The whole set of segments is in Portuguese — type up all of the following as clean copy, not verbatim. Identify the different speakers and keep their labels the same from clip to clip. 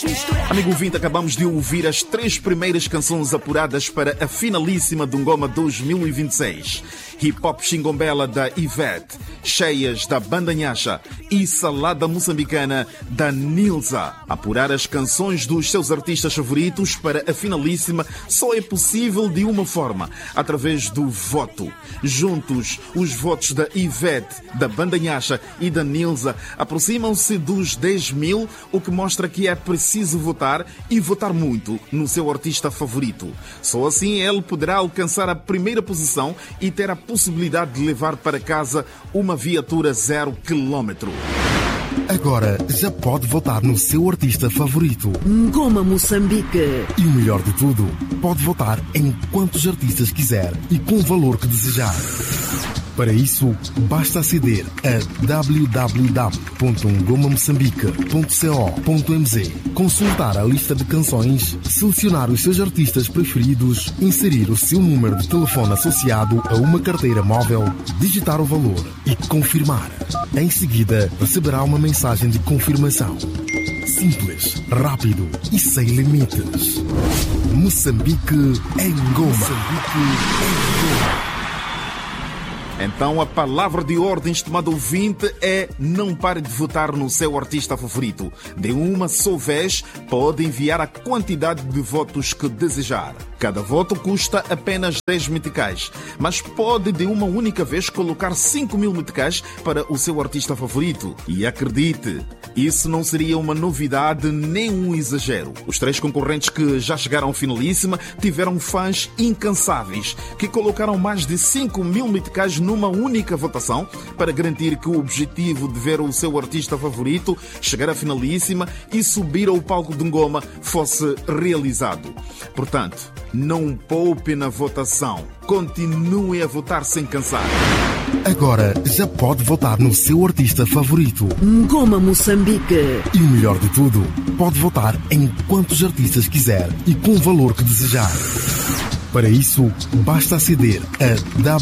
Speaker 1: Amigo ouvinte, acabamos de ouvir as 3 primeiras canções apuradas para a finalíssima do Ngoma 2026. Hip Hop Xingombela da Ivete, Cheias da Banda Nhaxa e Salada Moçambicana da Nilza. Apurar as canções dos seus artistas favoritos para a finalíssima só é possível de uma forma, através do voto. Juntos, os votos da Ivete, da Banda Nhaxa e da Nilza aproximam-se dos 10.000, o que mostra que é preciso votar e votar muito no seu artista favorito. Só assim ele poderá alcançar a primeira posição e ter a possibilidade de levar para casa uma viatura 0 km.
Speaker 2: Agora já pode votar no seu artista favorito.
Speaker 3: Ngoma Moçambique.
Speaker 2: E o melhor de tudo, pode votar em quantos artistas quiser e com o valor que desejar. Para isso, basta aceder a www.ngomamoçambique.co.mz, consultar a lista de canções, selecionar os seus artistas preferidos, inserir o seu número de telefone associado a uma carteira móvel, digitar o valor e confirmar. Em seguida, receberá uma mensagem de confirmação. Simples, rápido e sem limites. Moçambique em Ngoma. Moçambique em Ngoma.
Speaker 1: Então a palavra de ordem, estimado ouvinte, é: não pare de votar no seu artista favorito. De uma só vez, pode enviar a quantidade de votos que desejar. Cada voto custa apenas 10 meticais, mas pode de uma única vez colocar 5.000 meticais para o seu artista favorito. E acredite, isso não seria uma novidade nem um exagero. Os 3 concorrentes que já chegaram à finalíssima tiveram fãs incansáveis que colocaram mais de 5.000 meticais numa única votação para garantir que o objetivo de ver o seu artista favorito chegar à finalíssima e subir ao palco de Ngoma fosse realizado. Portanto, não poupe na votação. Continue a votar sem cansar.
Speaker 2: Agora já pode votar no seu artista favorito.
Speaker 3: Ngoma Moçambique.
Speaker 2: E o melhor de tudo, pode votar em quantos artistas quiser e com o valor que desejar. Para isso, basta aceder a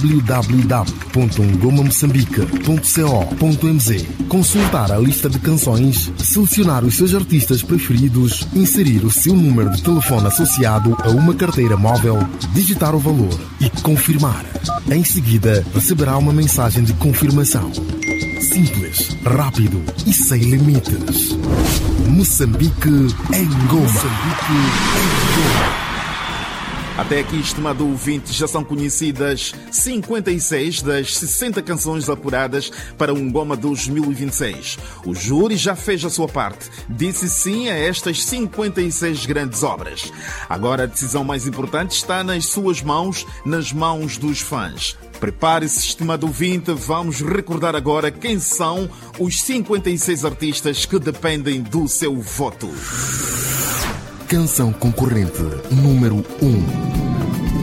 Speaker 2: www.ngomamoçambique.co.mz, consultar a lista de canções, selecionar os seus artistas preferidos, inserir o seu número de telefone associado a uma carteira móvel, digitar o valor e confirmar. Em seguida, receberá uma mensagem de confirmação. Simples, rápido e sem limites. Moçambique em Ngoma. Moçambique em Ngoma.
Speaker 1: Até aqui, estimado ouvinte, já são conhecidas 56 das 60 canções apuradas para o Ngoma 2026. O júri já fez a sua parte, disse sim a estas 56 grandes obras. Agora a decisão mais importante está nas suas mãos, nas mãos dos fãs. Prepare-se, estimado ouvinte, vamos recordar agora quem são os 56 artistas que dependem do seu voto.
Speaker 2: Canção concorrente número 1.